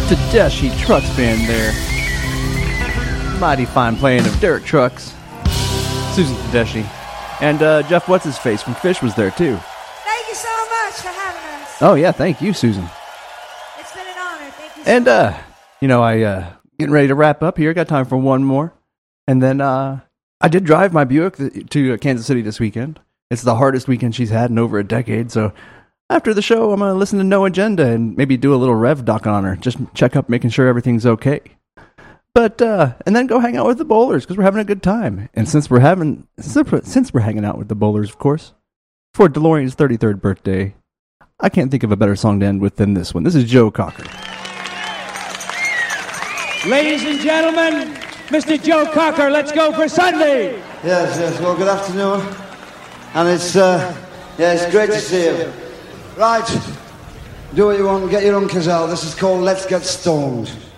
Tedeschi Trucks Band there. Mighty fine playing of Derek Trucks. Susan Tedeschi. And Jeff What's-His-Face from Fish was there too. Thank you so much for having us. Oh yeah, thank you, Susan. It's been an honor. Thank you so much. And, I getting ready to wrap up here. Got time for one more. And then I did drive my Buick to Kansas City this weekend. It's the hardest weekend she's had in over a decade, so after the show, I'm going to listen to No Agenda and maybe do a little rev doc on her. Just check up, making sure everything's okay. But, and then go hang out with the Bowlers, because we're having a good time. And since we're hanging out with the Bowlers, of course, for DeLorean's 33rd birthday, I can't think of a better song to end with than this one. This is Joe Cocker. Ladies and gentlemen, Mr. Joe Cocker, let's go for Sunday. Yes. Well, good afternoon. And it's great to see you. Right. Do what you want, get your uncles out. This is called Let's Get Stoned.